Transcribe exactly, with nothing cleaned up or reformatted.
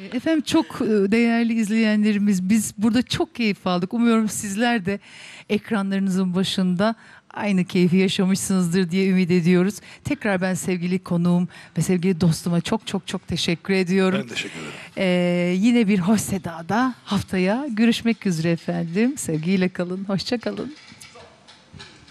Efendim çok e, değerli izleyenlerimiz, biz burada çok keyif aldık. Umuyorum sizler de ekranlarınızın başında aynı keyfi yaşamışsınızdır diye ümit ediyoruz. Tekrar ben sevgili konuğum ve sevgili dostuma çok çok çok teşekkür ediyorum. Ben teşekkür ederim. Ee, yine bir Hoş Seda'da haftaya görüşmek üzere efendim. Sevgiyle kalın, hoşça kalın.